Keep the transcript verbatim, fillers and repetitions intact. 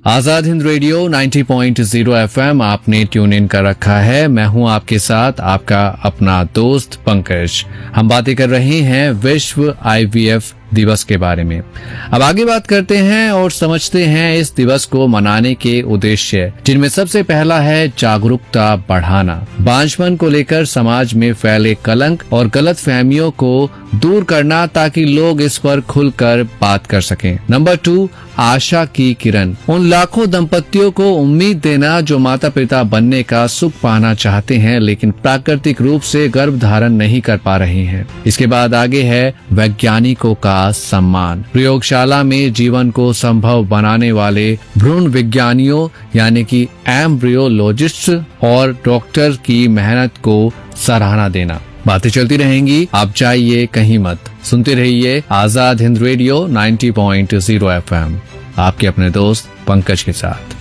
Azad Hind radio नब्बे point zero FM आपने tune in कर रखा है। मैं हूं आपके साथ आपका अपना दोस्त पंकज। हम बातें कर रहे हैं विश्व आईवीएफ दिवस के बारे में। अब आगे बात करते हैं और समझते हैं इस दिवस को मनाने के उद्देश्य, जिनमें सबसे पहला है जागरूकता बढ़ाना। बांझपन को लेकर समाज में फैले कलंक और गलत फहमियों को दूर करना ताकि लोग इस पर खुलकर बात कर सकें। नंबर टू, आशा की किरण। उन लाखों दंपतियों को उम्मीद देना जो माता पिता बनने का सुख पाना चाहते हैं लेकिन प्राकृतिक रूप से गर्भ धारण नहीं कर पा रहे हैं। इसके बाद आगे है वैज्ञानिकों का सम्मान। प्रयोगशाला में जीवन को संभव बनाने वाले भ्रूण विज्ञानियों यानी कि एम्ब्रियोलॉजिस्ट और डॉक्टर की मेहनत को सराहना देना। बातें चलती रहेंगी, आप जाइए कहीं मत, सुनते रहिए आजाद हिंद रेडियो नब्बे पॉइंट ज़ीरो एफएम, आपके अपने दोस्त पंकज के साथ।